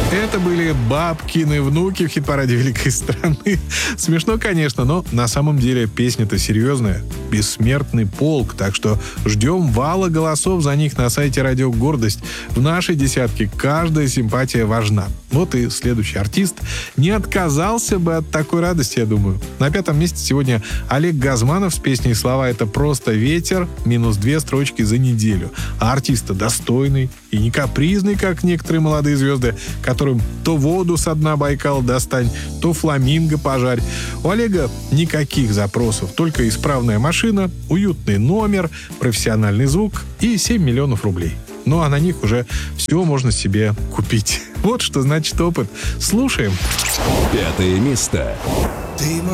Это были бабкины внуки в хит-параде великой страны. Смешно, конечно, но на самом деле песня-то серьезная. Бессмертный полк. Так что ждем вала голосов за них на сайте «Радио Гордость». В нашей десятке каждая симпатия важна. Вот и следующий артист не отказался бы от такой радости, я думаю. На 5-м месте сегодня Олег Газманов с песней «Слова — это просто ветер», -2 строчки за неделю. А артист достойный и не капризный, как некоторые молодые звезды, которым то воду со дна Байкала достань, то фламинго пожарь. У Олега никаких запросов, только исправная машина, уютный номер, профессиональный звук и 7 миллионов рублей. Ну а на них уже все можно себе купить. Вот что значит опыт. Слушаем. 5-е место. Ты